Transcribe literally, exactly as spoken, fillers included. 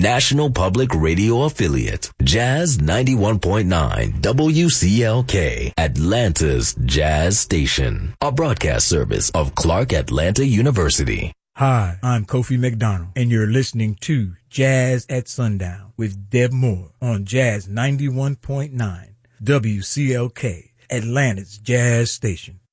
National Public Radio affiliate, Jazz ninety-one point nine W C L K, Atlanta's Jazz Station, a broadcast service of Clark Atlanta University. Hi, I'm Kofi McDonald, and you're listening to Jazz at Sundown with Deb Moore on Jazz ninety-one point nine W C L K, Atlanta's Jazz Station.